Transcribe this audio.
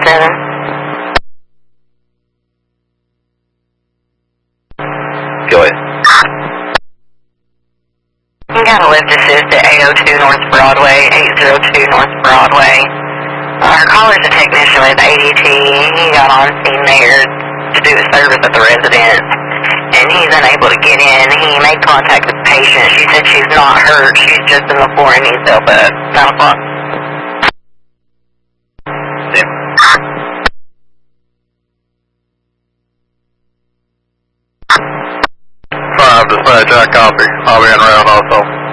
Go ahead. You got a lift assist at 802 North Broadway, 802 North Broadway. Our caller's a technician with ADT. He got on scene there to do a service at the residence, and he's unable to get in. He made contact with the patient. She said she's not hurt. She's just in the floor and needs help at 9 o'clock. Yeah. 5 dispatch, I copy. I'll be en route also.